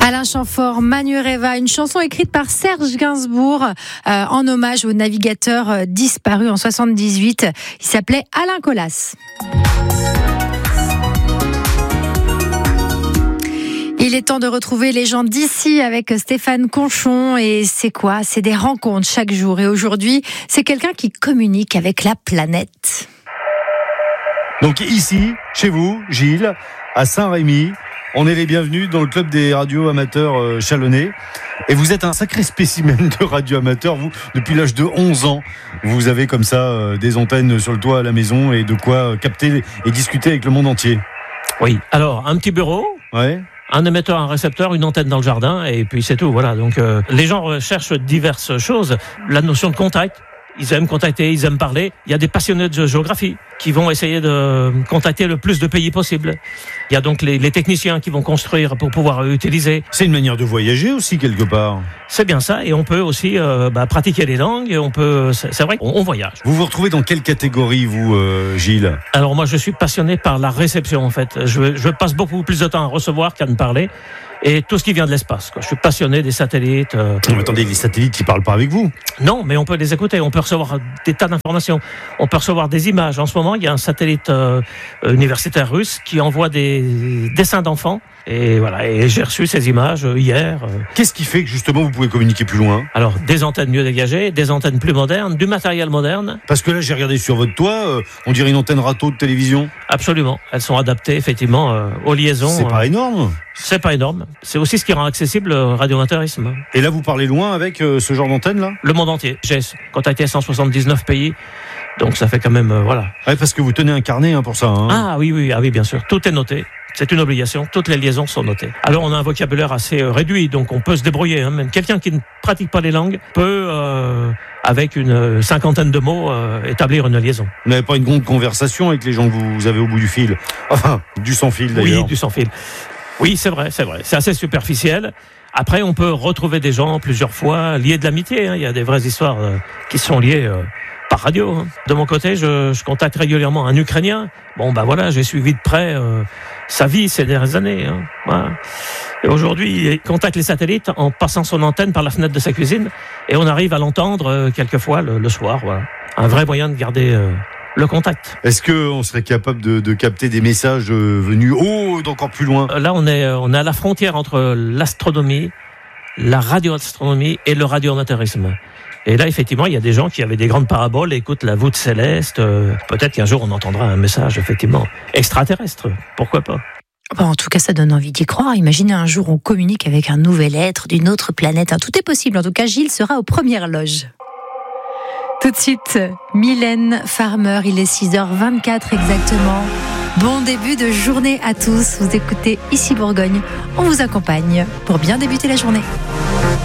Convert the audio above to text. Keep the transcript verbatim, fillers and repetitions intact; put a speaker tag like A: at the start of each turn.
A: Alain Chamfort, Manureva, une chanson écrite par Serge Gainsbourg euh, en hommage au navigateur euh, disparu en soixante-dix-huit. Il s'appelait Alain Colas. Il est temps de retrouver les gens d'ici avec Stéphane Conchon. Et c'est quoi ? C'est des rencontres chaque jour. Et aujourd'hui, c'est quelqu'un qui communique avec la planète.
B: Donc ici, chez vous, Gilles, à Saint-Rémy, on est les bienvenus dans le club des radios amateurs euh, chalonnais. Et vous êtes un sacré spécimen de radio amateur. Vous, depuis l'âge de onze ans, vous avez comme ça euh, des antennes sur le toit à la maison et de quoi euh, capter et discuter avec le monde entier.
C: Oui, alors un petit bureau.
B: Ouais.
C: Un émetteur, un récepteur, une antenne dans le jardin, et puis c'est tout. Voilà. Donc euh, les gens recherchent diverses choses. La notion de contact. Ils aiment contacter, ils aiment parler. Il y a des passionnés de géographie qui vont essayer de contacter le plus de pays possible. Il y a donc les, les techniciens qui vont construire pour pouvoir utiliser.
B: C'est une manière de voyager aussi quelque part.
C: C'est bien ça, et on peut aussi euh, bah, pratiquer les langues. On peut, c'est, c'est vrai qu'on on voyage.
B: Vous vous retrouvez dans quelle catégorie, vous, euh, Gilles ?
C: Alors moi, je suis passionné par la réception en fait. Je, je passe beaucoup plus de temps à recevoir qu'à ne parler. Et tout ce qui vient de l'espace, quoi. Je suis passionné des satellites. Euh...
B: Non, mais attendez, les satellites qui parlent pas avec vous ?
C: Non, mais on peut les écouter. On peut recevoir des tas d'informations. On peut recevoir des images. En ce moment, il y a un satellite euh, universitaire russe qui envoie des dessins d'enfants. Et voilà. Et j'ai reçu ces images hier.
B: Qu'est-ce qui fait que justement vous pouvez communiquer plus loin ?
C: Alors, des antennes mieux dégagées, des antennes plus modernes, du matériel moderne.
B: Parce que là, j'ai regardé sur votre toit, euh, on dirait une antenne râteau de télévision.
C: Absolument. Elles sont adaptées effectivement euh, aux liaisons.
B: C'est pas
C: euh,
B: énorme.
C: C'est pas énorme. C'est aussi ce qui rend accessible le radioamateurisme.
B: Et là, vous parlez loin avec euh, ce genre d'antenne là ?
C: Le monde entier. J'ai contacté cent soixante-dix-neuf pays. Donc ça fait quand même, euh, voilà.
B: Ouais, parce que vous tenez un carnet hein, pour ça. Hein.
C: Ah oui, oui, ah oui, bien sûr. Tout est noté. C'est une obligation. Toutes les liaisons sont notées. Alors on a un vocabulaire assez euh, réduit, donc on peut se débrouiller. Hein. Même quelqu'un qui ne pratique pas les langues peut, euh, avec une cinquantaine de mots, euh, établir une liaison.
B: Vous n'avez pas une grande conversation avec les gens que vous avez au bout du fil ? Enfin, du sans fil d'ailleurs.
C: Oui, du sans fil. Oui, c'est vrai, c'est vrai. C'est assez superficiel. Après, on peut retrouver des gens plusieurs fois liés de l'amitié. Hein. Il y a des vraies histoires euh, qui sont liées euh, par radio. Hein. De mon côté, je, je contacte régulièrement un Ukrainien. Bon, bah voilà, j'ai suivi de près euh, sa vie ces dernières années. Hein. Voilà. Et aujourd'hui, il contacte les satellites en passant son antenne par la fenêtre de sa cuisine, et on arrive à l'entendre euh, quelquefois le, le soir. Voilà. Un vrai moyen de garder euh, le contact.
B: Est-ce qu'on serait capable de, de capter des messages euh, venus oh, d'encore plus loin ?
C: Là, on est, on est à la frontière entre l'astronomie, la radioastronomie et le radioamateurisme. Et là, effectivement, il y a des gens qui avaient des grandes paraboles et écoutent la voûte céleste. Euh, peut-être qu'un jour, on entendra un message, effectivement, extraterrestre. Pourquoi pas ?
A: Bon, en tout cas, ça donne envie d'y croire. Imaginez un jour, on communique avec un nouvel être d'une autre planète. Tout est possible. En tout cas, Gilles sera aux premières loges. Tout de suite, Mylène Farmer. Il est six heures vingt-quatre exactement. Bon début de journée à tous. Vous écoutez Ici Bourgogne. On vous accompagne pour bien débuter la journée.